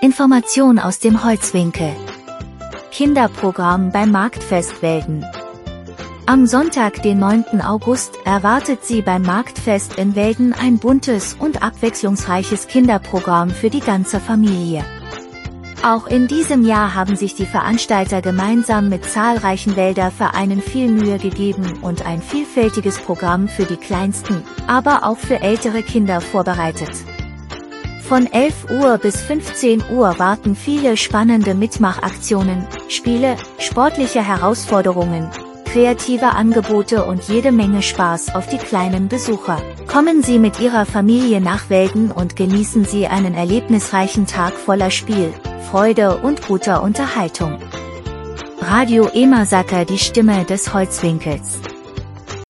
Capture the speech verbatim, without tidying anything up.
Information aus dem Holzwinkel. Kinderprogramm beim Marktfest Welden. Am Sonntag, den neunten August, erwartet Sie beim Marktfest in Welden ein buntes und abwechslungsreiches Kinderprogramm für die ganze Familie. Auch in diesem Jahr haben sich die Veranstalter gemeinsam mit zahlreichen Welder Vereinen viel Mühe gegeben und ein vielfältiges Programm für die kleinsten, aber auch für ältere Kinder vorbereitet. Von elf Uhr bis fünfzehn Uhr warten viele spannende Mitmachaktionen, Spiele, sportliche Herausforderungen, kreative Angebote und jede Menge Spaß auf die kleinen Besucher. Kommen Sie mit Ihrer Familie nach Welden und genießen Sie einen erlebnisreichen Tag voller Spiel, Freude und guter Unterhaltung. Radio Emersaker, die Stimme des Holzwinkels.